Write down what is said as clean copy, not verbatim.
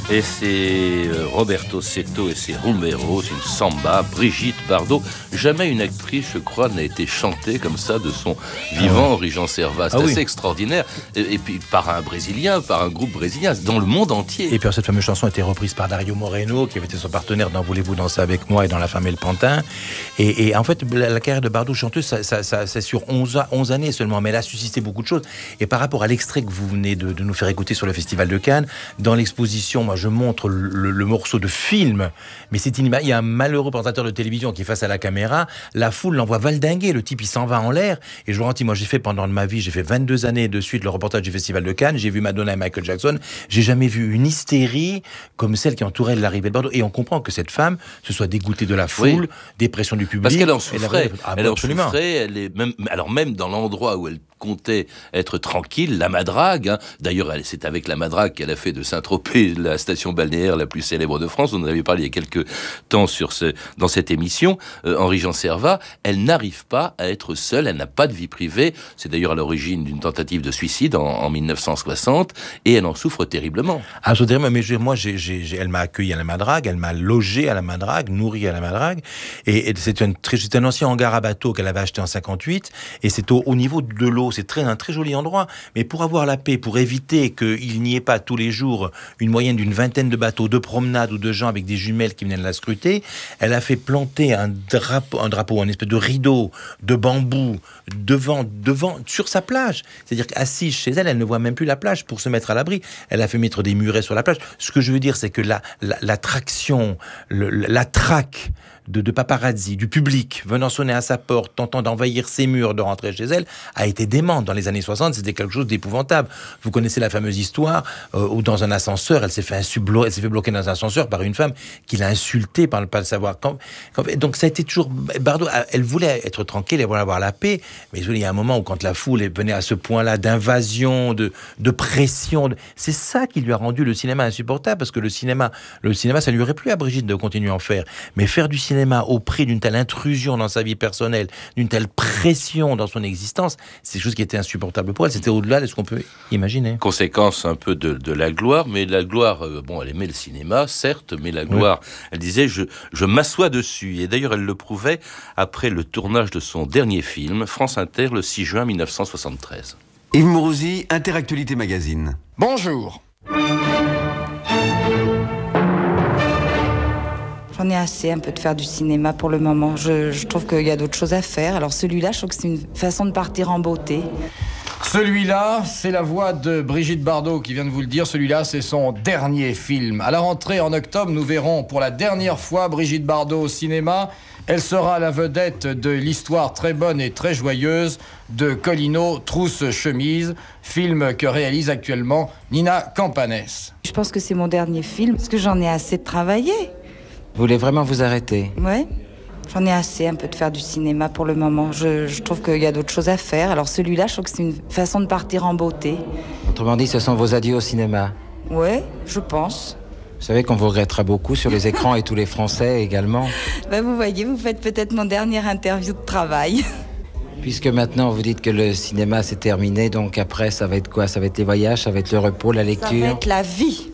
Et c'est Roberto Seto et ses rumberos, une samba, Brigitte Bardot. Jamais une actrice, je crois, n'a été chantée comme ça de son vivant, Henri-Jean Servat. C'est assez extraordinaire. Et puis par un Brésilien, par un groupe brésilien, dans le monde entier. Et puis cette fameuse chanson a été reprise par Dario Moreno, qui avait été son partenaire dans Voulez-vous danser avec moi et dans La Femme et le Pantin. Et en fait, la carrière de Bardot chanteuse, ça c'est sur 11 années seulement, mais elle a suscité beaucoup de choses. Et par rapport à l'extrait que vous venez de nous faire écouter sur le Festival de Cannes, dans l'exposition, moi je montre le morceau de film, mais il y a un malheureux présentateur de télévision qui est face à la caméra, la foule l'envoie valdinguer, le type il s'en va en l'air, et je vous garantis, moi j'ai fait pendant ma vie, j'ai fait 22 années de suite le reportage du Festival de Cannes, j'ai vu Madonna et Michael Jackson, j'ai jamais vu une hystérie comme celle qui entourait l'arrivée de Bardot, et on comprend que cette femme se soit dégoûtée de la foule, des pressions du public. Parce qu'elle en souffrait, même dans l'endroit où elle comptait être tranquille, la Madrague, d'ailleurs c'est avec la Madrague qu'elle a fait de Saint-Tropez la station balnéaire la plus célèbre de France, on en avait parlé il y a quelques temps dans cette émission, Henri-Jean Servat, elle n'arrive pas à être seule, elle n'a pas de vie privée, c'est d'ailleurs à l'origine d'une tentative de suicide en 1960, et elle en souffre terriblement. Absolument, mais elle m'a accueilli à la Madrague, elle m'a logé à la Madrague, nourri à la Madrague, et c'est un ancien hangar à bateau qu'elle avait acheté en 58, et c'est au niveau de l'eau, c'est un très joli endroit, mais pour avoir la paix, pour éviter qu'il n'y ait pas tous les jours une moyenne d'une vingtaine de bateaux, de promenades ou de gens avec des jumelles qui viennent la scruter, elle a fait planter un drapeau, un espèce de rideau de bambou devant sur sa plage. C'est-à-dire qu'assise chez elle, elle ne voit même plus la plage pour se mettre à l'abri. Elle a fait mettre des murets sur la plage. Ce que je veux dire, c'est que l'attraction, la traque de paparazzi, du public venant sonner à sa porte, tentant d'envahir ses murs, de rentrer chez elle, a été démente. Dans les années 60, c'était quelque chose d'épouvantable. Vous connaissez la fameuse histoire où dans un ascenseur, elle s'est fait bloquer dans un ascenseur par une femme qui l'a insultée par ne pas le savoir. Donc ça a été toujours... Bardot, elle voulait être tranquille, elle voulait avoir la paix, mais il y a un moment où quand la foule venait à ce point-là d'invasion, de pression, c'est ça qui lui a rendu le cinéma insupportable, parce que le cinéma, ça lui aurait plu à Brigitte de continuer à en faire, mais faire du cinéma au prix d'une telle intrusion dans sa vie personnelle, d'une telle pression dans son existence, c'est quelque chose qui était insupportable pour elle. C'était au-delà de ce qu'on peut imaginer. Conséquence un peu de la gloire, mais la gloire, elle aimait le cinéma, certes, mais la gloire, elle disait, je m'assois dessus. Et d'ailleurs, elle le prouvait après le tournage de son dernier film, France Inter, le 6 juin 1973. Yves Mourouzi, Interactualité Magazine. Bonjour. J'en ai assez un peu de faire du cinéma pour le moment. Je trouve qu'il y a d'autres choses à faire. Alors celui-là, je trouve que c'est une façon de partir en beauté. Celui-là, c'est la voix de Brigitte Bardot qui vient de vous le dire. Celui-là, c'est son dernier film. À la rentrée en octobre, nous verrons pour la dernière fois Brigitte Bardot au cinéma. Elle sera la vedette de l'histoire très bonne et très joyeuse de Colino Trousse Chemise, film que réalise actuellement Nina Campanès. Je pense que c'est mon dernier film parce que j'en ai assez de travailler. Vous voulez vraiment vous arrêter ? Ouais, j'en ai assez un peu de faire du cinéma pour le moment. Je trouve qu'il y a d'autres choses à faire. Alors celui-là, je trouve que c'est une façon de partir en beauté. Autrement dit, ce sont vos adieux au cinéma ? Ouais, je pense. Vous savez qu'on vous regrettera beaucoup sur les écrans et tous les Français également. Vous voyez, vous faites peut-être mon dernière interview de travail. Puisque maintenant vous dites que le cinéma c'est terminé, donc après ça va être quoi ? Ça va être les voyages, ça va être le repos, la lecture ? Ça va être la vie.